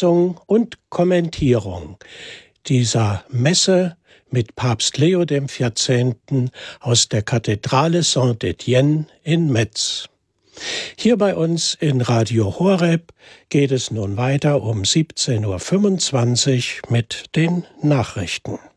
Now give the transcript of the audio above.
Lesung und Kommentierung dieser Messe mit Papst Leo XIV. Aus der Kathedrale Saint-Étienne in Metz. Hier bei uns in Radio Horeb geht es nun weiter um 17:25 Uhr mit den Nachrichten.